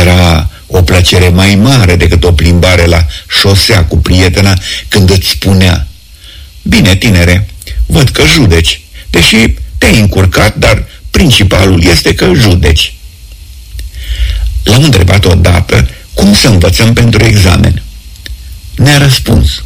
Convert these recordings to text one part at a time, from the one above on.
Era o plăcere mai mare decât o plimbare la șosea cu prietena când îți spunea: bine, tinere, văd că judeci, deși te-ai încurcat, dar principalul este că judeci. L-am întrebat odată cum să învățăm pentru examen. Ne-a răspuns: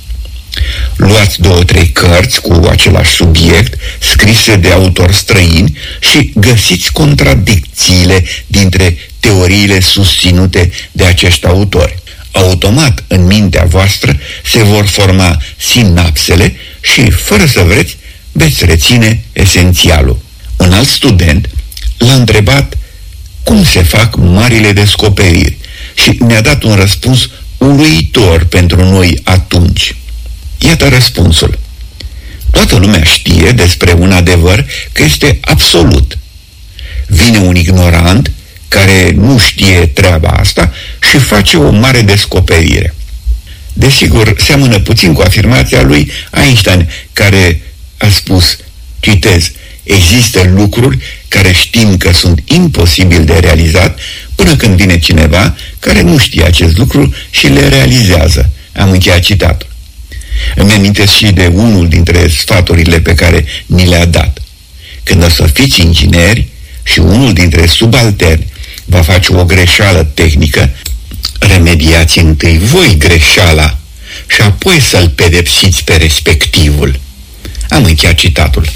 luați 2-3 cărți cu același subiect, scrise de autori străini, și găsiți contradicțiile dintre teoriile susținute de acești autori. Automat în mintea voastră se vor forma sinapsele și, fără să vreți, veți reține esențialul. Un alt student l-a întrebat cum se fac marile descoperiri și ne-a dat un răspuns uluitor pentru noi atunci. Iată răspunsul: toată lumea știe despre un adevăr că este absolut. Vine un ignorant care nu știe treaba asta și face o mare descoperire. Desigur, seamănă puțin cu afirmația lui Einstein, care a spus, citez: există lucruri care știm că sunt imposibil de realizat până când vine cineva care nu știe acest lucru și le realizează. Am încheiat citatul. Îmi amintesc și de unul dintre sfaturile pe care ni le-a dat. Când o să fiți ingineri și unul dintre subalterni va face o greșeală tehnică, remediați întâi voi greșeala și apoi să-l pedepsiți pe respectivul. Am încheiat citatul.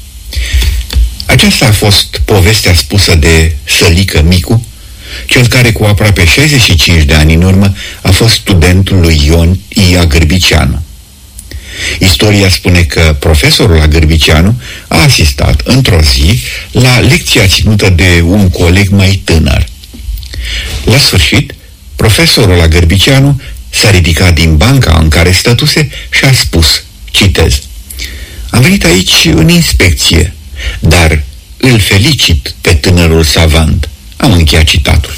Aceasta a fost povestea spusă de Sălică Micu, cel care cu aproape 65 de ani în urmă a fost studentul lui Ion I. Agârbiceanu. Istoria spune că profesorul Agârbiceanu a asistat într-o zi la lecția ținută de un coleg mai tânăr. La sfârșit, profesorul Agârbiceanu s-a ridicat din banca în care stătuse și a spus, citez: am venit aici în inspecție, dar îl felicit pe tânărul savant. Am încheiat citatul.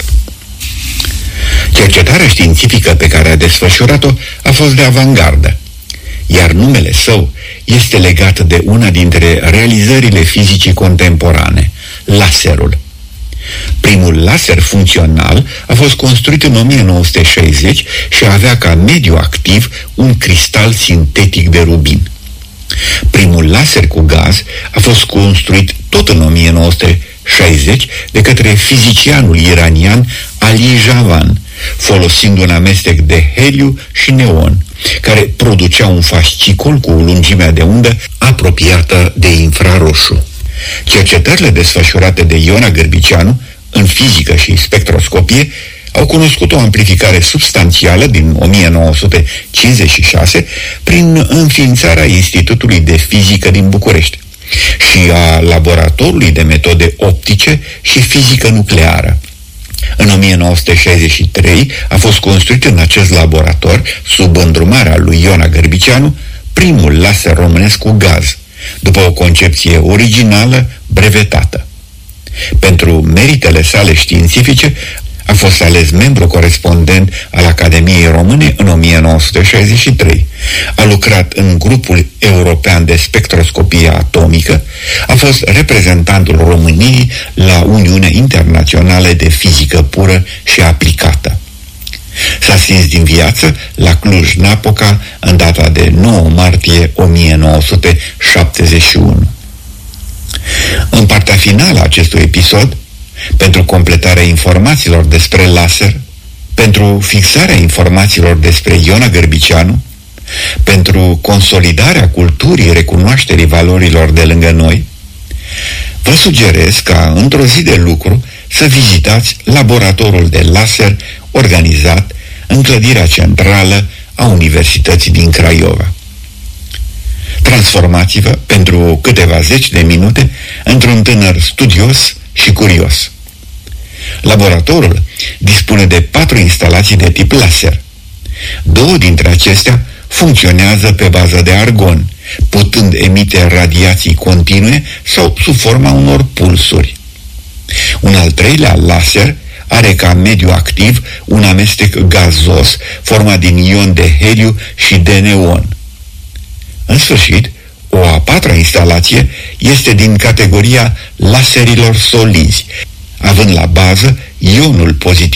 Cercetarea științifică pe care a desfășurat-o a fost de avangardă, iar numele său este legat de una dintre realizările fizicii contemporane, laserul. Primul laser funcțional a fost construit în 1960 și avea ca mediu activ un cristal sintetic de rubin. Primul laser cu gaz a fost construit tot în 1960 de către fizicianul iranian Ali Javan, folosind un amestec de heliu și neon, care producea un fascicol cu o lungime de undă apropiată de infraroșu. Cercetările desfășurate de Ion Agârbiceanu în fizică și spectroscopie au cunoscut o amplificare substanțială din 1956 prin înființarea Institutului de Fizică din București și a Laboratorului de Metode Optice și Fizică Nucleară. În 1963 a fost construit în acest laborator, sub îndrumarea lui Ion Agârbiceanu, primul laser românesc cu gaz, după o concepție originală brevetată. Pentru meritele sale științifice a fost ales membru corespondent al Academiei Române în 1963. A lucrat în grupul european de spectroscopie atomică, a fost reprezentantul României la Uniunea Internațională de Fizică Pură și Aplicată. S-a stins din viață la Cluj-Napoca în data de 9 martie 1971. În partea finală a acestui episod, pentru completarea informațiilor despre laser, pentru fixarea informațiilor despre Ion Agârbiceanu, pentru consolidarea culturii recunoașterii valorilor de lângă noi, vă sugerez ca într-o zi de lucru să vizitați laboratorul de laser organizat în clădirea centrală a Universității din Craiova. Transformați-vă pentru câteva zeci de minute într-un tânăr studios și curios. Laboratorul dispune de 4 instalații de tip laser. 2 dintre acestea funcționează pe bază de argon, putând emite radiații continue sau sub forma unor pulsuri. Un al 3-lea laser are ca mediu activ un amestec gazos format din ion de heliu și de neon. În sfârșit, o a 4-a instalație este din categoria laserilor solizi, având la bază ionul pozitiv